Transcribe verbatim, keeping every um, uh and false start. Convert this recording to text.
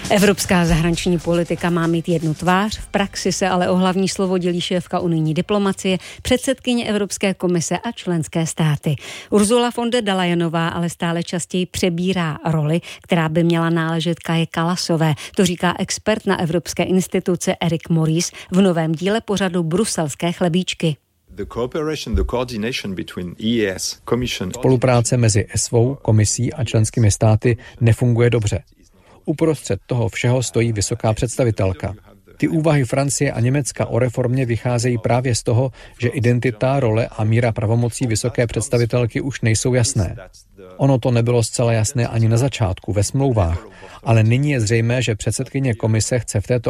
Evropská zahraniční politika má mít jednu tvář, v praxi se ale o hlavní slovo dělí šéfka unijní diplomacie, předsedkyně Evropské komise a členské státy. Ursula von der Leyenová ale stále častěji přebírá roli, která by měla náležet Kaje Kallasové. To říká expert na evropské instituce Eric Maurice v novém díle pořadu Bruselské chlebíčky. Spolupráce mezi E S V O, komisí a členskými státy nefunguje dobře. Uprostřed toho všeho stojí vysoká představitelka. Ty úvahy Francie a Německa o reformě vycházejí právě z toho, že identita, role a míra pravomocí vysoké představitelky už nejsou jasné. Ono to nebylo zcela jasné ani na začátku ve smlouvách, ale nyní je zřejmé, že předsedkyně komise chce v této